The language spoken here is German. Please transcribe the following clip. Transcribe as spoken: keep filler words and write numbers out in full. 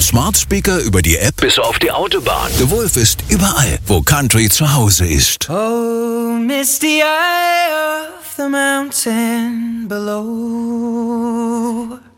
Vom Smart Speaker über die App bis auf die Autobahn. The Wolf ist überall, wo Country zu Hause ist. Oh, misty eye of the mountain below.